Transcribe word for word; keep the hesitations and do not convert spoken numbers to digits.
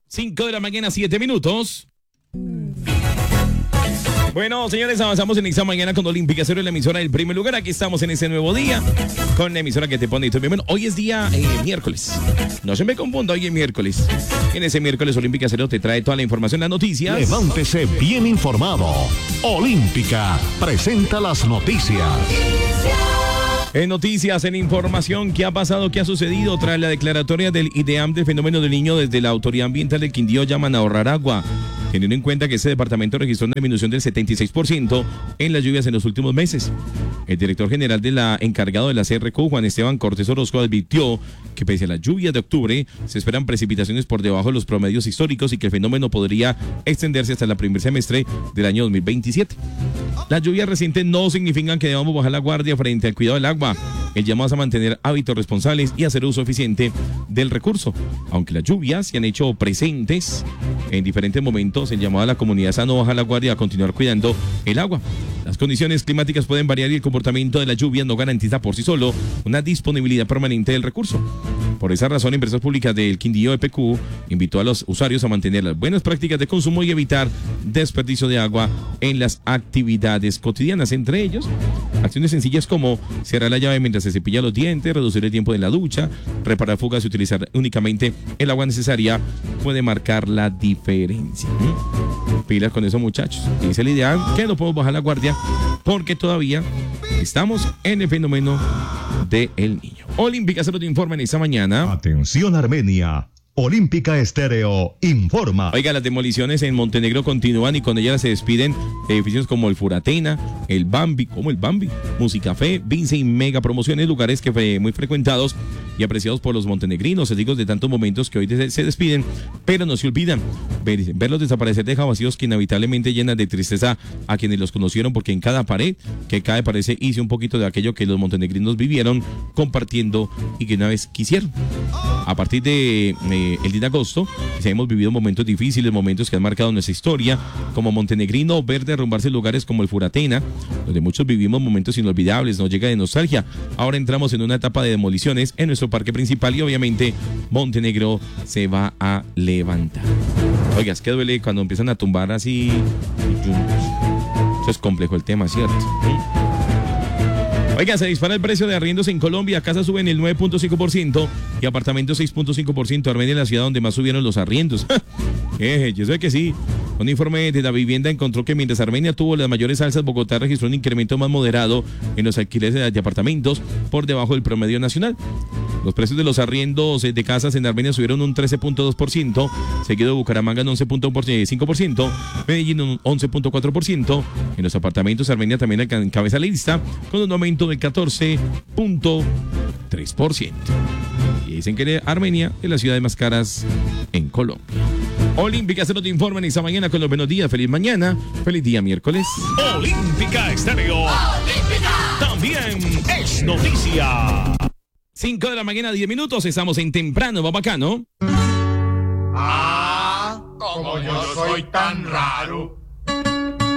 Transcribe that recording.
cinco de la mañana, siete minutos. Bueno, señores, avanzamos en esta mañana con Olímpica Estéreo, la emisora del primer lugar. Aquí estamos en este nuevo día con la emisora que te pone todo bien. Bueno, hoy es día eh, miércoles. No se me confunda, hoy es miércoles. En ese miércoles Olímpica Estéreo te trae toda la información, las noticias. Levántese bien informado. Olímpica presenta las noticias. En noticias, en información, ¿qué ha pasado, qué ha sucedido tras la declaratoria del IDEAM del fenómeno del niño? Desde la Autoridad Ambiental del Quindío llaman a ahorrar agua, teniendo en cuenta que este departamento registró una disminución del setenta y seis por ciento en las lluvias en los últimos meses. El director general de la encargado de la C R Q, Juan Esteban Cortés Orozco, advirtió que pese a las lluvias de octubre, se esperan precipitaciones por debajo de los promedios históricos y que el fenómeno podría extenderse hasta el primer semestre del año dos mil veintisiete. Las lluvias recientes no significan que debamos bajar la guardia frente al cuidado del agua. El llamado es a mantener hábitos responsables y hacer uso eficiente del recurso. Aunque las lluvias se han hecho presentes en diferentes momentos, el llamado a la comunidad es a no bajar la guardia, a continuar cuidando el agua. Las condiciones climáticas pueden variar y el comportamiento de la lluvia no garantiza por sí solo una disponibilidad permanente del recurso. Por esa razón, Empresas Públicas del Quindío E P Q invitó a los usuarios a mantener las buenas prácticas de consumo y evitar desperdicio de agua en las actividades cotidianas. Entre ellos, acciones sencillas como cerrar la llave mientras se cepilla los dientes, reducir el tiempo de la ducha, reparar fugas y utilizar únicamente el agua necesaria puede marcar la diferencia. ¿Mm? Pilas con eso, muchachos. Dice el ideal que no podemos bajar la guardia porque todavía estamos en el fenómeno del niño. Olímpica se lo informa en esta mañana. Atención, Armenia. Olímpica Estéreo informa. Oiga, las demoliciones en Montenegro continúan y con ellas se despiden edificios como el Furatena, el Bambi, como el Bambi, Musicafé, Vince y Mega Promociones, lugares que fue muy frecuentados y apreciados por los montenegrinos, testigos de tantos momentos que hoy se despiden, pero no se olvidan. Ver, verlos desaparecer deja vacíos que inevitablemente llenan de tristeza a quienes los conocieron, porque en cada pared que cae parece hice un poquito de aquello que los montenegrinos vivieron, compartiendo y que una vez quisieron. A partir de eh, el diez de agosto, si hemos vivido momentos difíciles, momentos que han marcado nuestra historia, como montenegrino, ver derrumbarse lugares como el Furatena, donde muchos vivimos momentos inolvidables, nos llega de nostalgia. Ahora entramos en una etapa de demoliciones en nuestro parque principal y obviamente Montenegro se va a levantar. Oiga, es que duele cuando empiezan a tumbar así. Eso es complejo el tema, ¿cierto? Oiga, se dispara el precio de arriendos en Colombia. Casas suben el nueve punto cinco por ciento y apartamentos seis punto cinco por ciento. Armenia es la ciudad donde más subieron los arriendos. eh, yo sé que sí. Un informe de la vivienda encontró que mientras Armenia tuvo las mayores alzas, Bogotá registró un incremento más moderado en los alquileres de apartamentos por debajo del promedio nacional. Los precios de los arriendos de casas en Armenia subieron un trece punto dos por ciento, seguido de Bucaramanga en once punto cinco por ciento, Medellín un once punto cuatro por ciento. En los apartamentos Armenia también encabeza la lista con un aumento del catorce punto tres por ciento. Y dicen que Armenia es la ciudad de más caras en Colombia. Olímpica se nos informa en esta mañana con los buenos días. Feliz mañana, feliz día miércoles. Olímpica Estéreo. Olímpica también es noticia. cinco de la mañana, diez minutos, estamos en Temprano, va bacano. Ah, como yo soy tan raro.